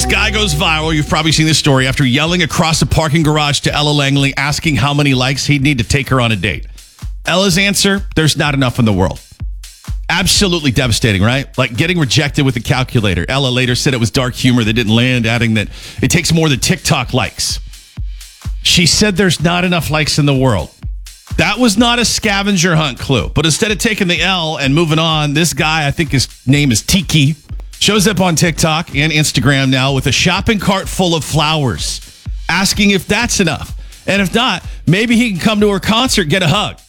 This guy goes viral. You've probably seen this story after yelling across a parking garage to Ella Langley, asking how many likes he'd need to take her on a date. Ella's answer, there's not enough in the world. Absolutely devastating, right? Like getting rejected with a calculator. Ella later said it was dark humor that didn't land, adding that it takes more than TikTok likes. She said there's not enough likes in the world. That was not a scavenger hunt clue. But instead of taking the L and moving on, this guy, I think his name is Tiki, shows up on TikTok and Instagram now with a shopping cart full of flowers, asking if that's enough. And if not, maybe he can come to her concert, get a hug.